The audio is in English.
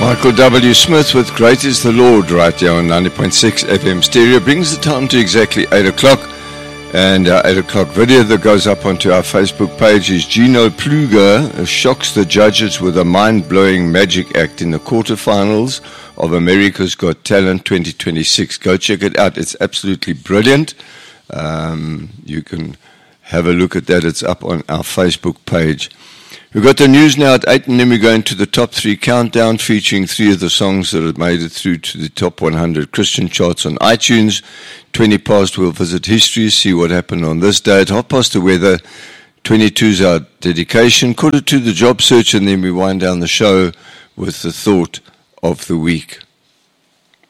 Michael W. Smith with Great is the Lord right here on 90.6 FM stereo brings the time to exactly 8 o'clock. And our 8 o'clock video that goes up onto our Facebook page is Gino Pluger shocks the judges with a mind-blowing magic act in the quarterfinals of America's Got Talent 2026. Go check it out. It's absolutely brilliant. You can have a look at that. It's up on our Facebook page. We've got the news now at 8, and then we go into the top 3 countdown featuring 3 of the songs that have made it through to the top 100 Christian charts on iTunes. 20 past, we'll visit history, see what happened on this day. At half past, the weather. 22 is our dedication. 1:45, the job search, and then we wind down the show with the thought of the week.